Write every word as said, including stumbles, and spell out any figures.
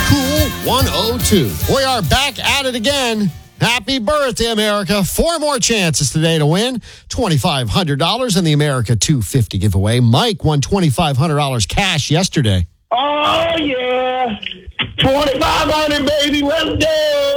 Cool one oh two. We are back at it again. Happy birthday, America. Four more chances today to win twenty-five hundred dollars in the America two fifty giveaway. Mike won twenty-five hundred dollars cash yesterday. Oh, yeah. twenty-five hundred, baby. Let's go.